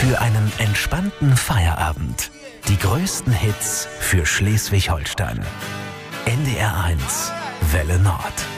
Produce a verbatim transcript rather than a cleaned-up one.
für einen entspannten Feierabend. Die größten Hits für Schleswig-Holstein. N D R eins, Welle Nord.